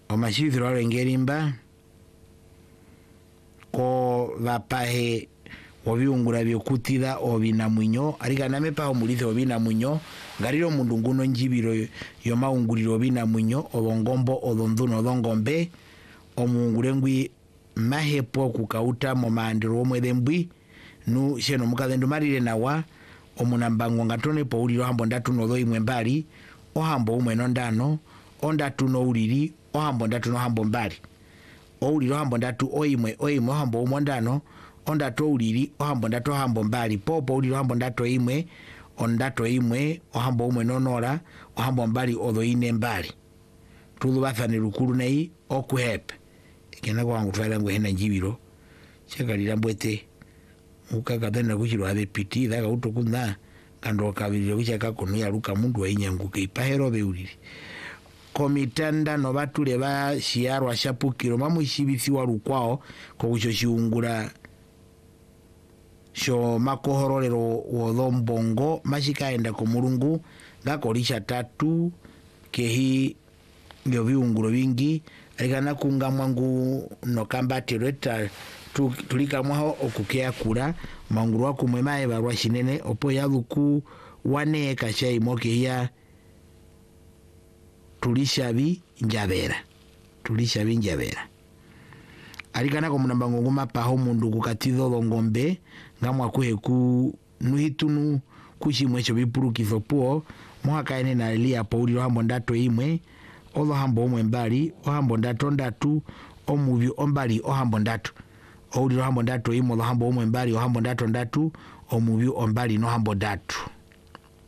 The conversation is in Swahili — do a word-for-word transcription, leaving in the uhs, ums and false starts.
omashithiro alengerimba ko vapahe obiungura byokutida obinamwinyo arika namepa omulize obinamwinyo ngariro mundu nguno njibiro yomaunguriro obinamwinyo obongombo odonduno odongombe omungurengwi mahepo kukauta momandiro omwedembwi nu sheno mukadendu marire nawa omunambango ngatone po uliro hambo ndatu no imwe mbali ohambo umwe nondano ondatu no uliri ohambo ndatu no hambo mbali ouliro hambo ndatu oimwe oimwe hambo umondano ondatu uliri ohambo ndatu hambo mbali popo uliro hambo ndatu imwe ondatu imwe ohambo umwe nonora ohambo mbali odo ine mbali tudu bathane lukuru nei okuhepe kena kwa wangu twala ngwe hena njibiro chakalira mbwete ukakatana kuchiro ade piti daga utokunda kando kabiriro kichaka kono ya luka mundu wainyanguke ipahero beuliri komitanda no batule ba shiarwa shapukiro mamushibisi wa rukwao ko kucho shiungura sho makohorolero wodombongo mashikaenda ko mulungu gakolisha tatu kehi ndio biunguro bingi alikana kunga mwangu no kambatiro eta tulika mwaho okukea kura manguru wako mwemae barwa shinene opo yaluku wane kashai moke ya tulishabi njabera tulishabi njabera alikana ko munambango ngoma paho mundu kukatizo ngombe ngamwa kuheku nuhitunu kushimwe cyo bipurukizo po mwakaene na Elia Pauli hambo ndato imwe olo hambo omwe mbali ohambo ndato ndatu omubi ombali ohambo ndatu ouliro hambo ndatu imwe lo hambo omwe mbali ohambo ndato ndatu omubi ombali no hambo ndatu